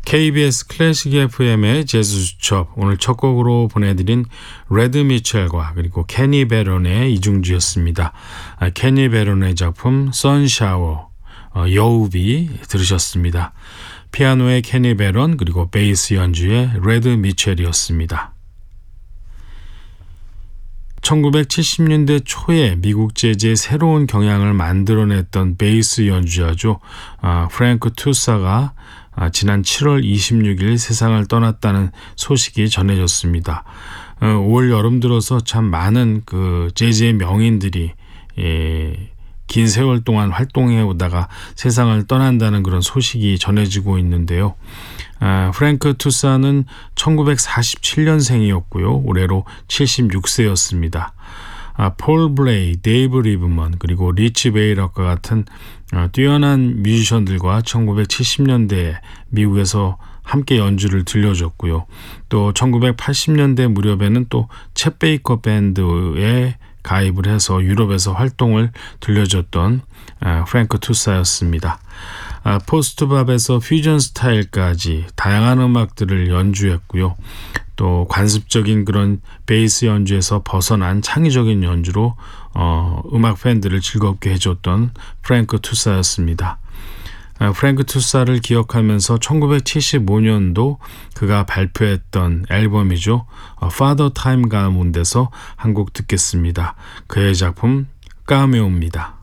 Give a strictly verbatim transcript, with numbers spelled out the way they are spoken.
케이비에스 클래식 에프엠의 재즈 수첩, 오늘 첫 곡으로 보내드린 레드 미첼과 그리고 케니 베론의 이중주였습니다. 아, 케니 베론의 작품 선샤워, 어, 여우비 들으셨습니다. 피아노의 케니 베론 그리고 베이스 연주의 레드 미첼이었습니다. 천구백칠십 년대 초에 미국 재즈의 새로운 경향을 만들어냈던 베이스 연주자죠. 아, 프랭크 투사가 아, 지난 칠월 이십육일 세상을 떠났다는 소식이 전해졌습니다. 어, 올 여름 들어서 참 많은 그 재즈의 명인들이 예, 긴 세월 동안 활동해 오다가 세상을 떠난다는 그런 소식이 전해지고 있는데요. 아, 프랭크 투사는 천구백사십칠년생이었고요. 올해로 칠십육세였습니다. 아, 폴 블레이, 데이브 리브먼 그리고 리치 베이럭과 같은 어, 뛰어난 뮤지션들과 천구백칠십년대에 미국에서 함께 연주를 들려줬고요. 또 천구백팔십년대 무렵에는 또 챗 베이커 밴드에 가입을 해서 유럽에서 활동을 들려줬던 아, 프랭크 투사였습니다. 아, 포스트밥에서 퓨전 스타일까지 다양한 음악들을 연주했고요. 또 관습적인 그런 베이스 연주에서 벗어난 창의적인 연주로 어, 음악 팬들을 즐겁게 해줬던 프랭크 투사였습니다. 아, 프랭크 투사를 기억하면서 천구백칠십오년도 그가 발표했던 앨범이죠. 어, Father Time 가운데서 한 곡 듣겠습니다. 그의 작품 까메오입니다.